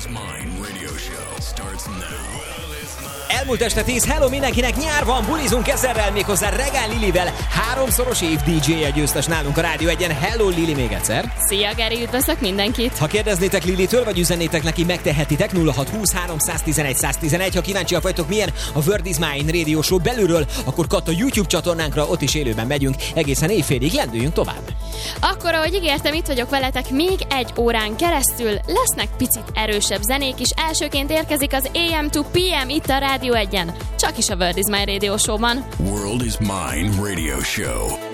Mine Radio Show starts now. Elmúlt este 10, hello mindenkinek, nyár van, bulizunk ezerrel, méghozzá Regál Lilivel, 3-szoros év DJ-je győztes nálunk a Rádió Egyen. Hello Lili még egyszer. Szia Geri, üdvözlök mindenkit. Ha kérdeznétek Lilitől, vagy üzennétek neki, megtehetitek 0620 311 111. Ha kíváncsiak vagytok, milyen a World is Mine Radio Show belülről, akkor katt a YouTube csatornánkra, ott is élőben megyünk, egészen éjfélig, lendüljünk tovább. Akkor, ahogy ígértem, itt vagyok veletek még egy órán keresztül, lesznek picit erősebb zenék is. Elsőként érkezik az AM to PM itt a Rádió Egyen, csak is a World is Mine Radio Show-ban. World is Mine Radio Show.